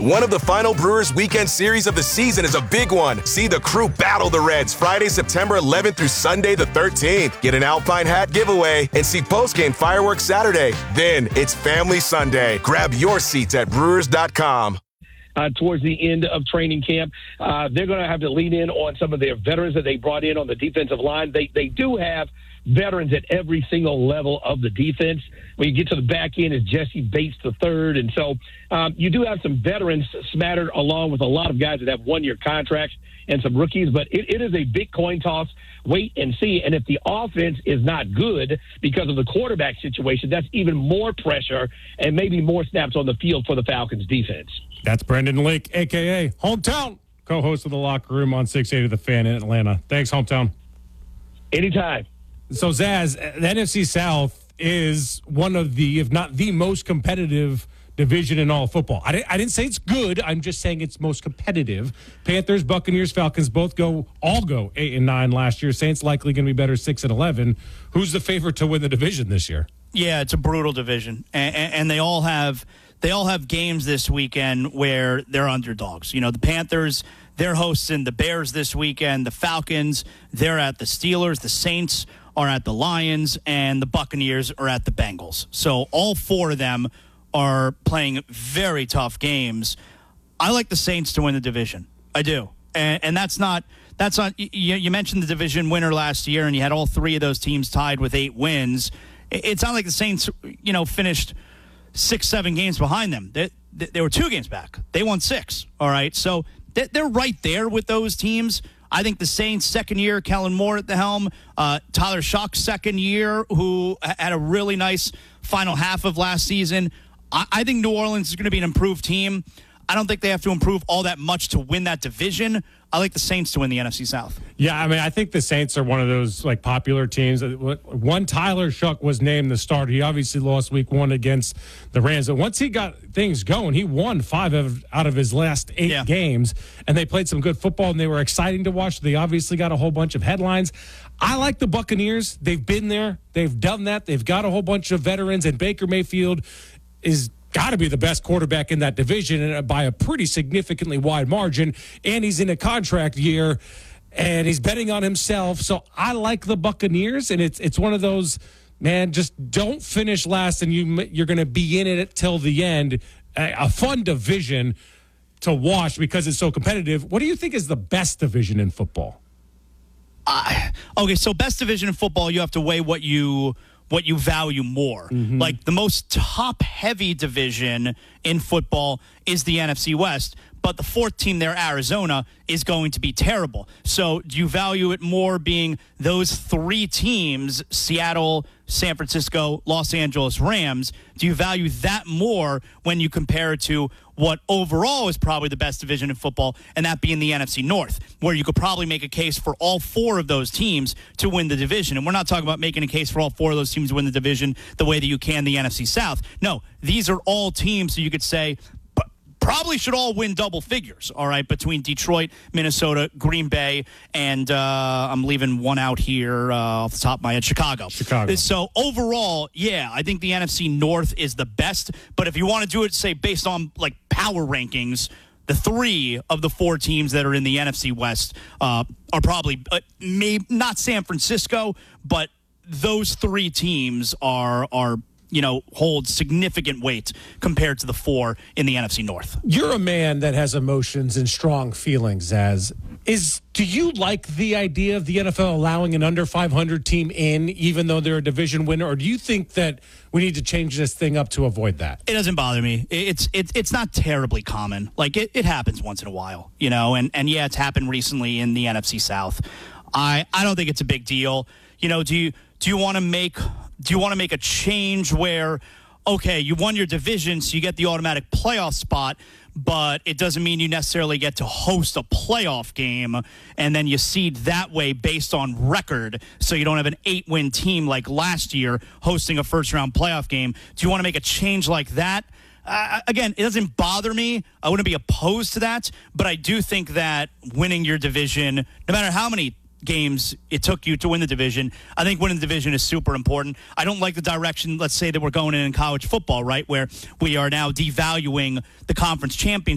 One of the final Brewers weekend series of the season is a big one. See the crew battle the Reds Friday, September 11th through Sunday the 13th. Get an Alpine hat giveaway and see postgame fireworks Saturday. Then it's Family Sunday. Grab your seats at Brewers.com. Towards the end of training camp, they're going to have to lean in on some of their veterans that they brought in on the defensive line. They do have veterans at every single level of the defense. When you get to the back end, it's Jesse Bates III. And so you do have some veterans smattered along with a lot of guys that have one-year contracts and some rookies. But it is a big coin toss. Wait and see. And if the offense is not good because of the quarterback situation, that's even more pressure and maybe more snaps on the field for the Falcons defense. That's Brendan Lake, a.k.a. Hometown, co-host of The Locker Room on 680 The Fan in Atlanta. Thanks, Hometown. Anytime. So, Zaz, the NFC South is one of the, if not the most competitive division in all of football. I didn't say it's good. I'm just saying it's most competitive. Panthers, Buccaneers, Falcons both all go 8-9 last year. Saints likely going to be better 6-11. Who's the favorite to win the division this year? Yeah, it's a brutal division, and they all have games this weekend where they're underdogs. You know, the Panthers, they're hosting the Bears this weekend. The Falcons, they're at the Steelers. The Saints are at the Lions, and the Buccaneers are at the Bengals. So all four of them are playing very tough games. I like the Saints to win the division. I do. And that's not you mentioned the division winner last year, and you had all three of those teams tied with 8 wins. It's not like the Saints, finished 6-7 games behind them. They were 2 games back. They won 6. All right. So they're right there with those teams. I think the Saints' second year, Kellen Moore at the helm, Tyler Shock's second year, who had a really nice final half of last season. I think New Orleans is going to be an improved team. I don't think they have to improve all that much to win that division. I like the Saints to win the NFC South. Yeah, I mean, I think the Saints are one of those popular teams. One Tyler Shough was named the starter. He obviously lost week 1 against the Rams. But once he got things going, he won 5 out of his last 8 games. And they played some good football, and they were exciting to watch. They obviously got a whole bunch of headlines. I like the Buccaneers. They've been there. They've done that. They've got a whole bunch of veterans, and Baker Mayfield is got to be the best quarterback in that division, and by a pretty significantly wide margin. And he's in a contract year, and he's betting on himself. So I like the Buccaneers, and it's one of those, man, just don't finish last, and you're going to be in it till the end. A fun division to watch because it's so competitive. What do you think is the best division in football? Okay, so best division in football, you have to weigh what you value more. Mm-hmm. Like the most top-heavy division in football is the NFC West, but the 4th team there, Arizona, is going to be terrible. So do you value it more being those 3 teams, Seattle, San Francisco, Los Angeles Rams? Do you value that more when you compare it to what overall is probably the best division in football, and that being the NFC North, where you could probably make a case for all 4 of those teams to win the division? And we're not talking about making a case for all 4 of those teams to win the division the way that you can the NFC South. No, these are all teams that you could say probably should all win double figures, all right, between Detroit, Minnesota, Green Bay, and I'm leaving one out here off the top of my head, Chicago. So overall, yeah, I think the NFC North is the best. But if you want to do it, say, based on power rankings, the 3 of the 4 teams that are in the NFC West are probably maybe not San Francisco, but those 3 teams are hold significant weight compared to the 4 in the NFC North. You're a man that has emotions and strong feelings, do you like the idea of the NFL allowing an under 500 team in, even though they're a division winner, or do you think that we need to change this thing up to avoid that? It doesn't bother me. It's not terribly common. It happens once in a while, and yeah, it's happened recently in the NFC South. I don't think it's a big deal. Do you want to make a change where, okay, you won your division, so you get the automatic playoff spot, but it doesn't mean you necessarily get to host a playoff game, and then you seed that way based on record, so you don't have an 8-win team like last year hosting a first-round playoff game? Do you want to make a change like that? Again, it doesn't bother me. I wouldn't be opposed to that, but I do think that winning your division, no matter how many games it took you to win the division, I think winning the division is super important. I don't like the direction, let's say, that we're going in college football, right, where we are now devaluing the conference championship